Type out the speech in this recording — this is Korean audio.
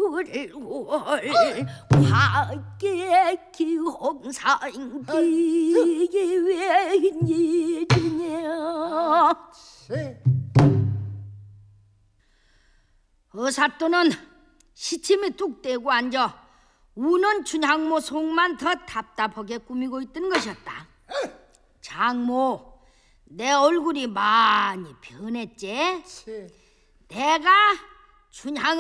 울월 화계 기홍상기 웬일이냐. 어사또는 시침이 뚝 떼고 앉아 우는 춘향모 속만 더 답답하게 꾸미고 있던 것이었다. 장모, 내 얼굴이 많이 변했지? 내가 춘향